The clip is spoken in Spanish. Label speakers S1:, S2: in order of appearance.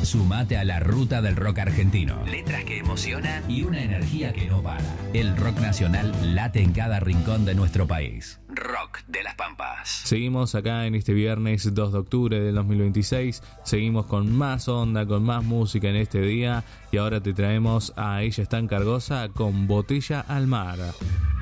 S1: Sumate a la ruta del rock argentino. Letras que emocionan y una energía que no para. El rock nacional late en cada rincón de nuestro país. Rock de las Pampas.
S2: Seguimos acá en este viernes 2 de octubre del 2026. Seguimos con más onda, con más música en este día. Y ahora te traemos a Ella es tan cargosa con Botella al mar.